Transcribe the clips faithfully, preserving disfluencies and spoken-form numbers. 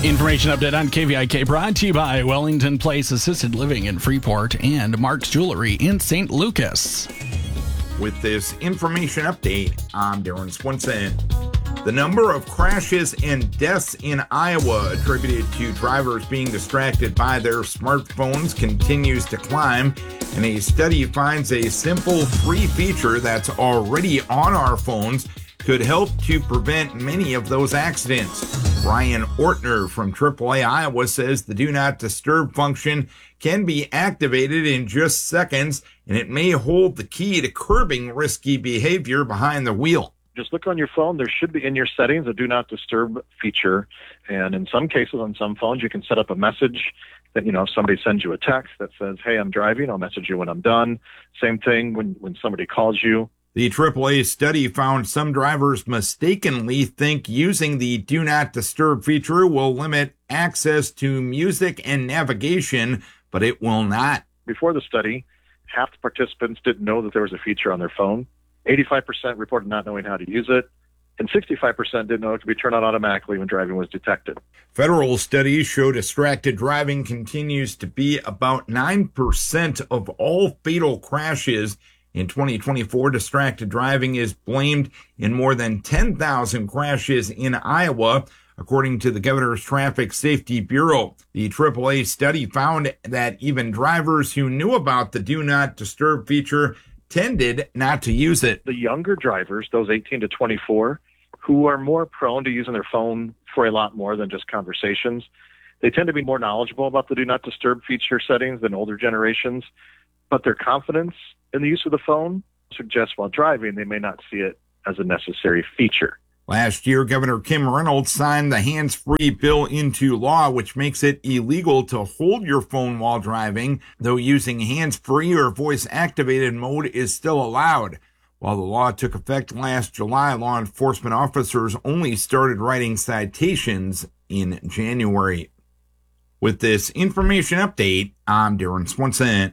Information update on K V I K brought to you by Wellington Place Assisted Living in Freeport and Mark's Jewelry in Saint Lucas. With this information update, I'm Darren Swinson. The number of crashes and deaths in Iowa attributed to drivers being distracted by their smartphones continues to climb, and a study finds a simple free feature that's already on our phones could help to prevent many of those accidents. Brian Ortner from triple A Iowa says the Do Not Disturb function can be activated in just seconds, and it may hold the key to curbing risky behavior behind the wheel. Just look on your phone. There should be in your settings a Do Not Disturb feature. And in some cases, on some phones, you can set up a message that, you know, if somebody sends you a text that says, hey, I'm driving, I'll message you when I'm done. Same thing when, when somebody calls you. The triple A study found some drivers mistakenly think using the Do Not Disturb feature will limit access to music and navigation, but it will not. Before the study, half the participants didn't know that there was a feature on their phone. eighty-five percent reported not knowing how to use it, and sixty-five percent didn't know it could be turned on automatically when driving was detected. Federal studies show distracted driving continues to be about nine percent of all fatal crashes. In twenty twenty-four, distracted driving is blamed in more than ten thousand crashes in Iowa, according to the Governor's Traffic Safety Bureau. The triple A study found that even drivers who knew about the Do Not Disturb feature tended not to use it. The younger drivers, those eighteen to twenty-four, who are more prone to using their phone for a lot more than just conversations, they tend to be more knowledgeable about the Do Not Disturb feature settings than older generations, but their confidence in the use of the phone suggests while driving they may not see it as a necessary feature. Last year, Governor Kim Reynolds signed the hands-free bill into law, which makes it illegal to hold your phone while driving, though using hands-free or voice-activated mode is still allowed. While the law took effect last July, law enforcement officers only started writing citations in January. With this information update, I'm Darren Swanson.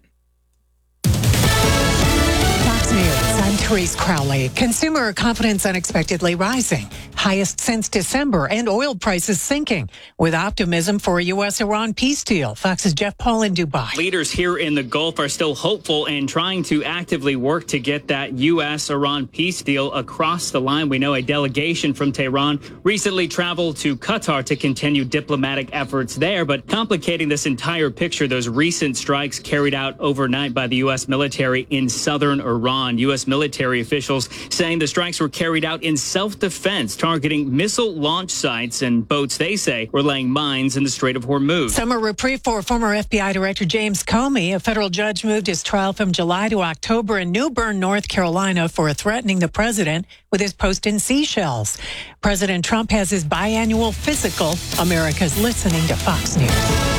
News. I'm Therese Crowley. Consumer confidence unexpectedly rising, highest since December, and oil prices sinking, with optimism for a U S Iran peace deal. Fox's Jeff Paul in Dubai. Leaders here in the Gulf are still hopeful and trying to actively work to get that U S Iran peace deal across the line. We know a delegation from Tehran recently traveled to Qatar to continue diplomatic efforts there, but complicating this entire picture, those recent strikes carried out overnight by the U S military in southern Iran. U S military officials saying the strikes were carried out in self-defense, targeting missile launch sites and boats they say were laying mines in the Strait of Hormuz. Summer reprieve for former F B I Director James Comey. A federal judge moved his trial from July to October in New Bern, North Carolina, for threatening the president with his post in seashells. President Trump has his biannual physical. America's listening to Fox News.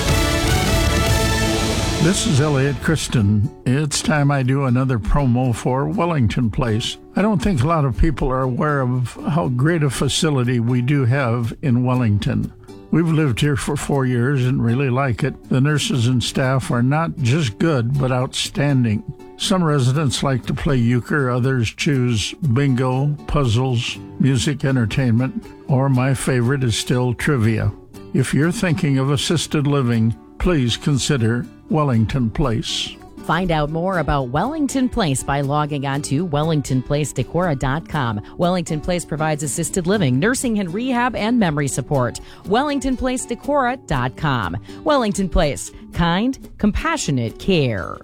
This is Elliot Christen. It's time I do another promo for Wellington Place. I don't think a lot of people are aware of how great a facility we do have in Wellington. We've lived here for four years and really like it. The nurses and staff are not just good, but outstanding. Some residents like to play euchre, others choose bingo, puzzles, music entertainment, or my favorite is still trivia. If you're thinking of assisted living, please consider Wellington Place. Find out more about Wellington Place by logging on to wellington place decora dot com. Wellington Place provides assisted living, nursing and rehab, and memory support. wellington place decora dot com. Wellington Place. Kind, compassionate care.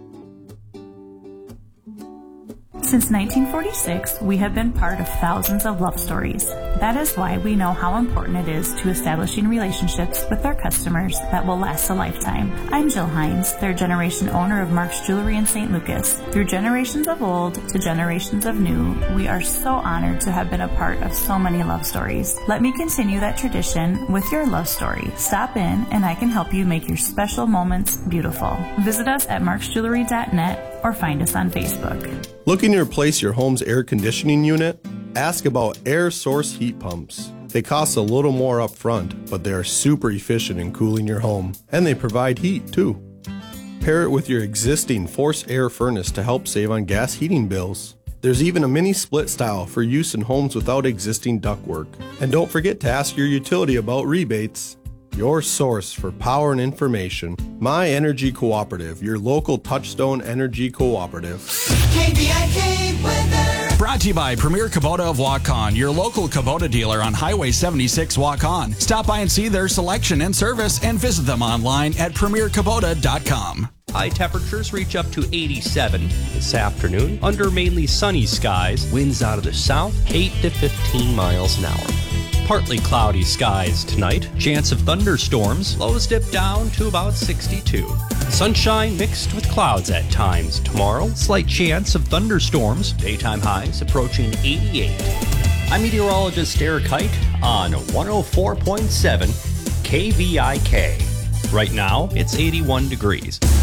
Since nineteen forty-six, we have been part of thousands of love stories. That is why we know how important it is to establishing relationships with our customers that will last a lifetime. I'm Jill Hines, third generation owner of Mark's Jewelry in Saint Lucas. Through generations of old to generations of new, we are so honored to have been a part of so many love stories. Let me continue that tradition with your love story. Stop in and I can help you make your special moments beautiful. Visit us at marks jewelry dot net or find us on Facebook. Looking to replace your home's air conditioning unit? Ask about air source heat pumps. They cost a little more up front, but they are super efficient in cooling your home, and they provide heat too. Pair it with your existing forced air furnace to help save on gas heating bills. There's even a mini split style for use in homes without existing ductwork. And don't forget to ask your utility about rebates. your source for power and information. My Energy Cooperative, your local Touchstone Energy Cooperative. K V I K weather. Brought to you by Premier Kubota of Waukon, your local Kubota dealer on Highway seventy-six Waukon. Stop by and see their selection and service and visit them online at premier kubota dot com. High temperatures reach up to eighty-seven this afternoon under mainly sunny skies. Winds out of the south, eight to fifteen miles an hour. Partly cloudy skies tonight. Chance of thunderstorms. Lows dip down to about sixty-two. Sunshine mixed with clouds at times tomorrow. Slight chance of thunderstorms. Daytime highs approaching eighty-eight. I'm meteorologist Eric Hite on one oh four point seven K V I K. Right now, it's eighty-one degrees.